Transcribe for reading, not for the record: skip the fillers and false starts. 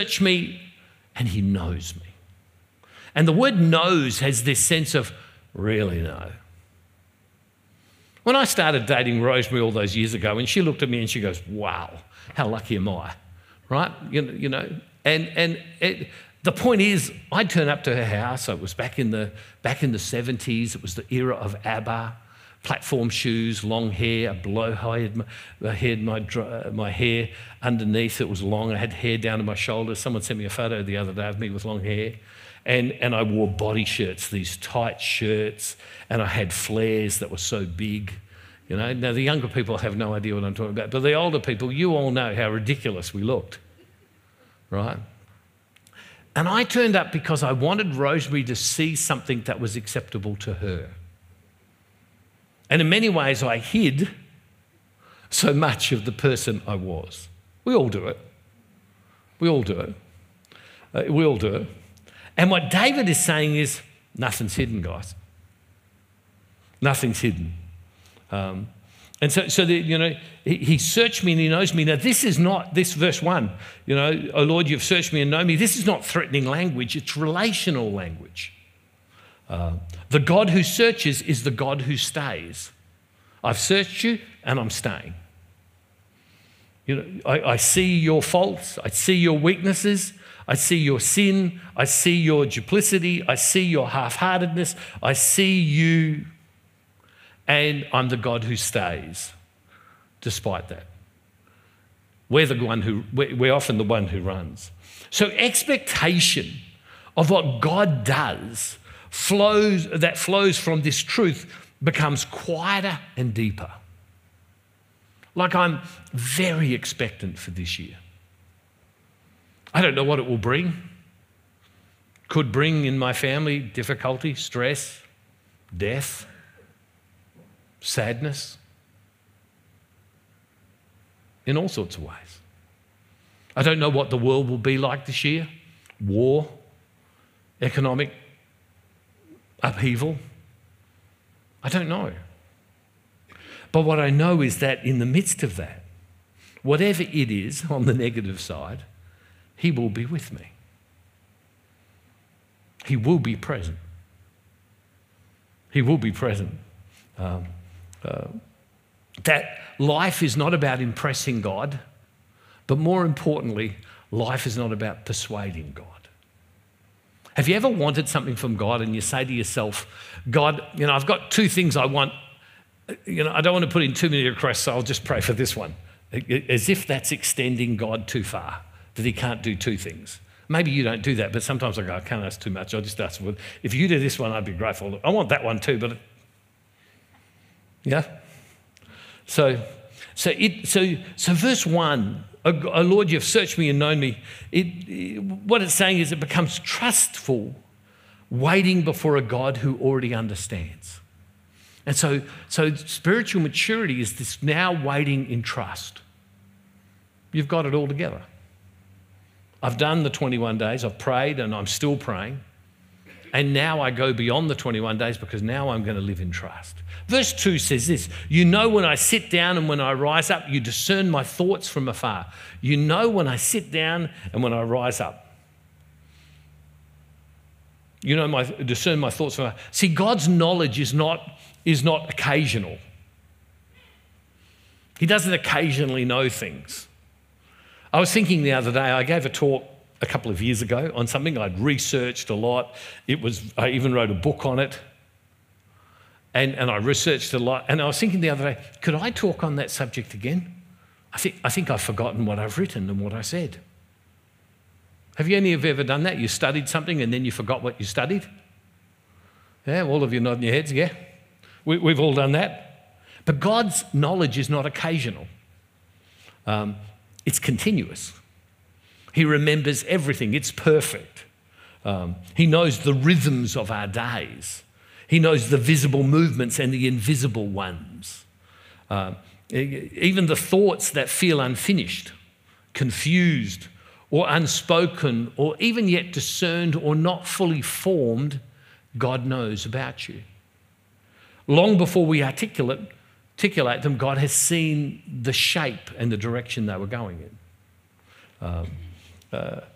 search me, and he knows me. And the word knows has this sense of really know. When I started dating Rosemary all those years ago, and she looked at me and she goes, wow, how lucky am I, right? You know, the point is, I'd turn up to her house. It was back in the 70s. It was the era of ABBA, platform shoes, long hair, a blowhide. I had my hair underneath. It was long. I had hair down to my shoulders. Someone sent me a photo the other day of me with long hair. And I wore body shirts, these tight shirts, and I had flares that were so big. You know, now the younger people have no idea what I'm talking about, but the older people, you all know how ridiculous we looked, right? And I turned up because I wanted Rosemary to see something that was acceptable to her. And in many ways, I hid so much of the person I was. We all do it. We all do it. We all do it. And what David is saying is, nothing's hidden, guys. Nothing's hidden. And so you know, he searched me and he knows me. Now, this is not, this verse 1, you know, oh Lord, you've searched me and know me. This is not threatening language, it's relational language. The God who searches is the God who stays. I've searched you and I'm staying. You know, I see your faults, I see your weaknesses, I see your sin, I see your duplicity, I see your half-heartedness, I see you, and I'm the God who stays despite that. We're often the one who runs. So expectation of what God does flows from this truth becomes quieter and deeper. Like I'm very expectant for this year. I don't know what it will bring. Could bring in my family difficulty, stress, death, sadness, in all sorts of ways. I don't know what the world will be like this year. War, economic upheaval. I don't know. But what I know is that in the midst of that, whatever it is on the negative side, he will be with me. He will be present. He will be present. That life is not about impressing God, but more importantly, life is not about persuading God. Have you ever wanted something from God and you say to yourself, God, you know, I've got two things I want. You know, I don't want to put in too many requests, so I'll just pray for this one. As if that's extending God too far, that he can't do two things. Maybe you don't do that, but sometimes I go, I can't ask too much. I'll just ask for, if you do this one, I'd be grateful. I want that one too, but yeah. So verse 1, oh Lord, you've searched me and known me. What it's saying is it becomes trustful, waiting before a God who already understands. And so spiritual maturity is this now waiting in trust. You've got it all together. I've done the 21 days, I've prayed and I'm still praying. And now I go beyond the 21 days because now I'm going to live in trust. Verse 2 says this, you know when I sit down and when I rise up, you discern my thoughts from afar. You know when I sit down and when I rise up. You know, discern my thoughts from afar. See, God's knowledge is not occasional. He doesn't occasionally know things. I was thinking the other day, I gave a talk a couple of years ago on something I'd researched a lot. I even wrote a book on it. And I researched a lot. And I was thinking the other day, could I talk on that subject again? I think I've forgotten what I've written and what I said. Have you any of you ever done that? You studied something and then you forgot what you studied? Yeah, all of you nodding your heads, yeah. We've all done that. But God's knowledge is not occasional. It's continuous. He remembers everything. It's perfect. He knows the rhythms of our days. He knows the visible movements and the invisible ones. Even the thoughts that feel unfinished, confused, or unspoken, or even yet discerned or not fully formed, God knows about you. Long before we articulate them, God has seen the shape and the direction they were going in.